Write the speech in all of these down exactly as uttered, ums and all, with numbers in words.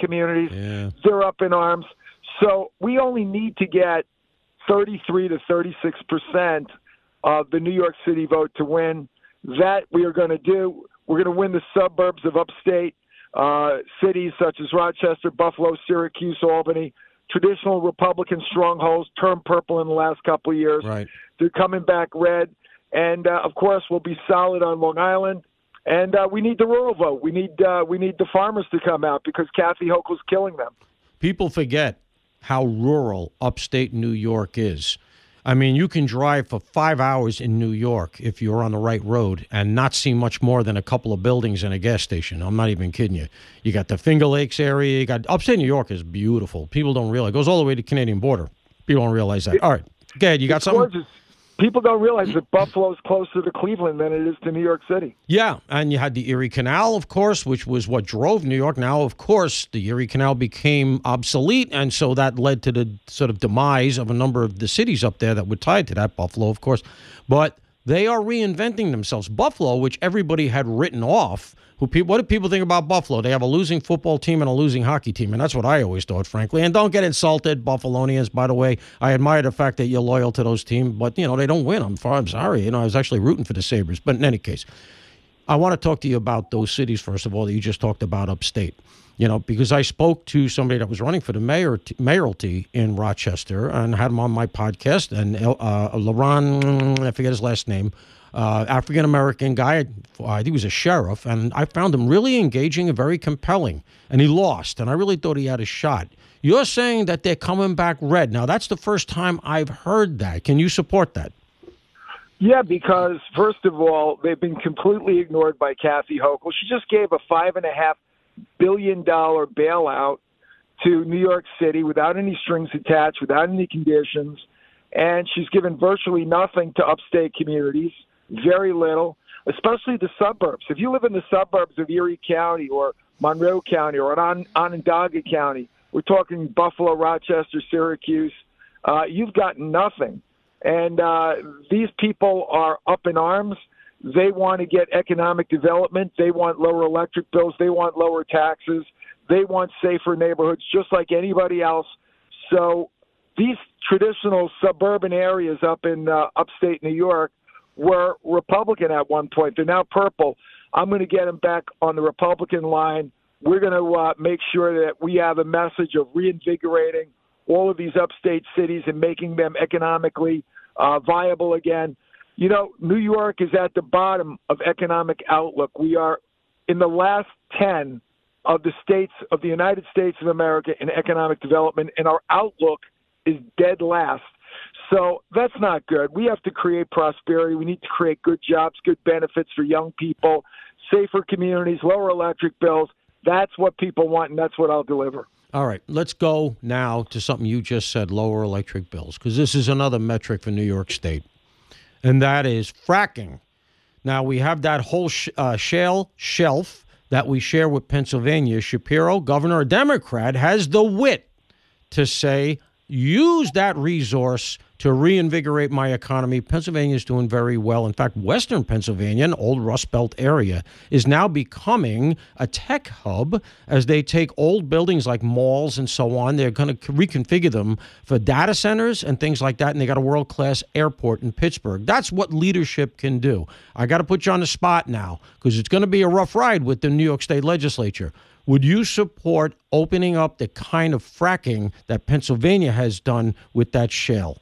communities. Yeah. They're up in arms. So we only need to get thirty-three to thirty-six percent of the New York City vote to win. That we are going to do. We're going to win the suburbs of upstate uh, cities such as Rochester, Buffalo, Syracuse, Albany, traditional Republican strongholds, turned purple in the last couple of years. Right. They're coming back red. And, uh, of course, we'll be solid on Long Island. And uh, we need the rural vote. We need uh, we need the farmers to come out because Kathy Hochul's killing them. People forget how rural upstate New York is. I mean, you can drive for five hours in New York if you're on the right road and not see much more than a couple of buildings and a gas station. I'm not even kidding you. You got the Finger Lakes area. You got upstate New York is beautiful. People don't realize. It goes all the way to the Canadian border. People don't realize that. All right. Go ahead. You got it's something? Gorgeous. People don't realize that Buffalo's closer to Cleveland than it is to New York City. Yeah, and you had the Erie Canal, of course, which was what drove New York. Now, of course, the Erie Canal became obsolete, and so that led to the sort of demise of a number of the cities up there that were tied to that. Buffalo, of course. But they are reinventing themselves. Buffalo, which everybody had written off, who people, what do people think about Buffalo? They have a losing football team and a losing hockey team, and that's what I always thought, frankly. And don't get insulted, Buffalonians, by the way. I admire the fact that you're loyal to those teams, but, you know, they don't win. I'm, I'm sorry. You know, I was actually rooting for the Sabres. But in any case, I want to talk to you about those cities, first of all, that you just talked about upstate. You know, because I spoke to somebody that was running for the mayor mayoralty in Rochester and had him on my podcast, and uh, Laron, I forget his last name, Uh, African-American guy, I think he was a sheriff, and I found him really engaging and very compelling, and he lost, and I really thought he had a shot. You're saying that they're coming back red. Now, that's the first time I've heard that. Can you support that? Yeah, because, first of all, they've been completely ignored by Kathy Hochul. She just gave a five point five billion dollars bailout to New York City without any strings attached, without any conditions, and she's given virtually nothing to upstate communities. Very little, especially the suburbs. If you live in the suburbs of Erie County or Monroe County or on Onondaga County, we're talking Buffalo, Rochester, Syracuse, uh, you've got nothing. And uh, these people are up in arms. They want to get economic development. They want lower electric bills. They want lower taxes. They want safer neighborhoods just like anybody else. So these traditional suburban areas up in uh, upstate New York were Republican at one point. They're now purple. I'm going to get them back on the Republican line. We're going to uh, make sure that we have a message of reinvigorating all of these upstate cities and making them economically uh, viable again. You know, New York is at the bottom of economic outlook. We are in the last ten of the states of the United States of America in economic development, and our outlook is dead last. So that's not good. We have to create prosperity. We need to create good jobs, good benefits for young people, safer communities, lower electric bills. That's what people want, and that's what I'll deliver. All right, let's go now to something you just said, lower electric bills, because this is another metric for New York State, and that is fracking. Now, we have that whole sh- uh, shale shelf that we share with Pennsylvania. Shapiro, governor, a Democrat, has the wit to say, use that resource to reinvigorate my economy. Pennsylvania is doing very well. In fact, Western Pennsylvania, an old Rust Belt area, is now becoming a tech hub as they take old buildings like malls and so on. They're going to reconfigure them for data centers and things like that, and they got a world-class airport in Pittsburgh. That's what leadership can do. I got to put you on the spot now because it's going to be a rough ride with the New York State legislature. Would you support opening up the kind of fracking that Pennsylvania has done with that shale?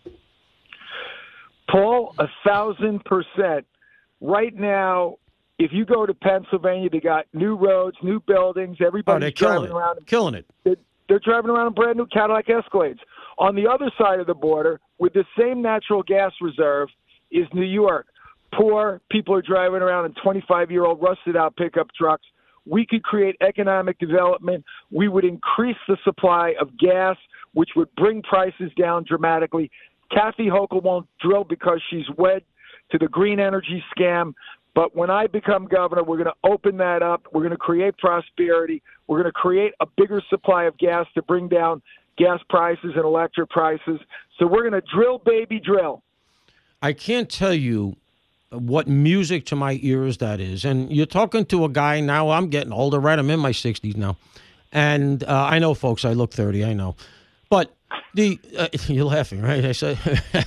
Paul, a thousand percent. Right now, if you go to Pennsylvania, they got new roads, new buildings. Everybody's oh, they're killing driving it. around. Killing it. They're, they're driving around in brand new Cadillac Escalades. On the other side of the border, with the same natural gas reserve, is New York. Poor people are driving around in twenty-five-year-old rusted-out pickup trucks. We could create economic development. We would increase the supply of gas, which would bring prices down dramatically. Kathy Hochul won't drill because she's wed to the green energy scam. But when I become governor, we're going to open that up. We're going to create prosperity. We're going to create a bigger supply of gas to bring down gas prices and electric prices. So we're going to drill, baby, drill. I can't tell you what music to my ears that is. And you're talking to a guy now, I'm getting older, right? I'm in my sixties now. And uh, I know, folks, I look thirty. I know. But the uh, you're laughing, right? I said,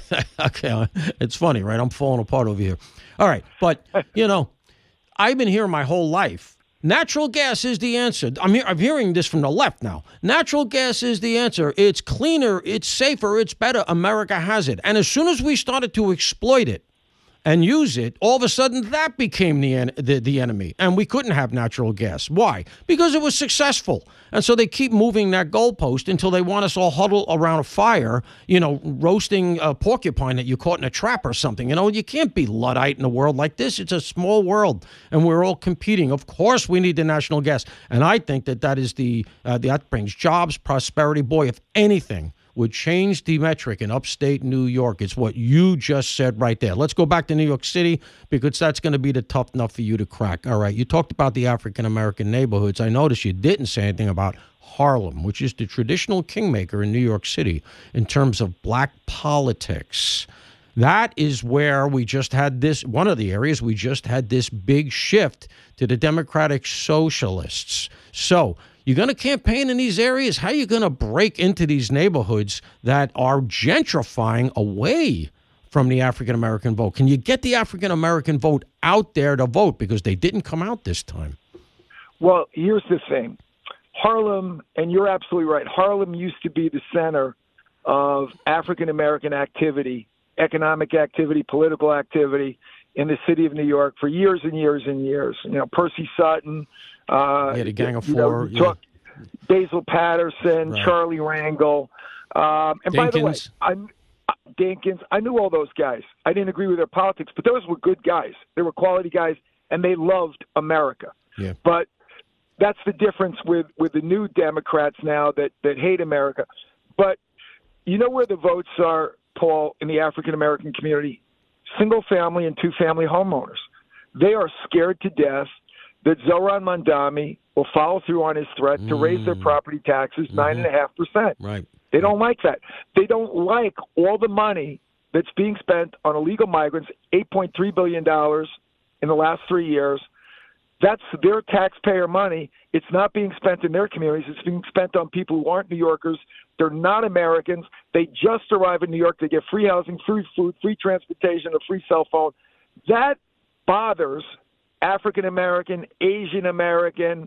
okay, it's funny, right? I'm falling apart over here. All right. But, you know, I've been hearing my whole life, natural gas is the answer. I'm, he- I'm hearing this from the left now. Natural gas is the answer. It's cleaner. It's safer. It's better. America has it. And as soon as we started to exploit it and use it, all of a sudden that became the, en- the the enemy. And we couldn't have natural gas. Why? Because it was successful. And so they keep moving that goalpost until they want us all huddled around a fire, you know, roasting a porcupine that you caught in a trap or something. You know, you can't be Luddite in a world like this. It's a small world, and we're all competing. Of course we need the national gas. And I think that that is the, uh, that brings jobs, prosperity. Boy, if anything would change the metric in upstate New York, it's what you just said right there. Let's go back to New York City, because that's going to be the tough enough for you to crack. All right, you talked about the African-American neighborhoods. I noticed you didn't say anything about Harlem, which is the traditional kingmaker in New York City in terms of black politics. That is where we just had this, one of the areas we just had this big shift to the Democratic Socialists. So you're going to campaign in these areas? How are you going to break into these neighborhoods that are gentrifying away from the African-American vote? Can you get the African-American vote out there to vote, because they didn't come out this time? Well, here's the thing. Harlem, and you're absolutely right, Harlem used to be the center of African-American activity, economic activity, political activity in the city of New York for years and years and years. You know, Percy Sutton, uh, yeah, the Gang of you Four, know, talk, yeah. Basil Patterson, Right. Charlie Rangel. Um, and Dinkins. by the way, I'm, Dinkins, I knew all those guys. I didn't agree with their politics, but those were good guys. They were quality guys, and they loved America. Yeah. But that's the difference with, with the new Democrats now that, that hate America. But you know where the votes are, Paul, in the African-American community? Single-family and two-family homeowners. They are scared to death that Zohran Mandami will follow through on his threat mm. to raise their property taxes mm-hmm. nine point five percent. Right. They don't like that. They don't like all the money that's being spent on illegal migrants, eight point three billion dollars in the last three years. That's their taxpayer money. It's not being spent in their communities. It's being spent on people who aren't New Yorkers. They're not Americans. They just arrive in New York. They get free housing, free food, free transportation, a free cell phone. That bothers African-American, Asian-American,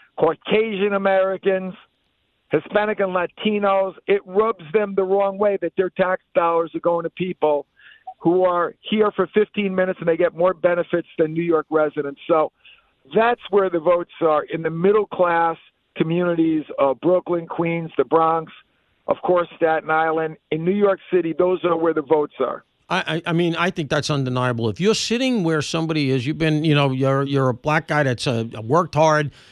Caucasian-Americans, Hispanic and Latinos. It rubs them the wrong way that their tax dollars are going to people who are here for fifteen minutes and they get more benefits than New York residents. So that's where the votes are, in the middle-class communities of Brooklyn, Queens, the Bronx, of course, Staten Island. In New York City, those are where the votes are. I, I mean, I think that's undeniable. If you're sitting where somebody is, you've been, you know, you're you're a black guy that's uh, worked hard,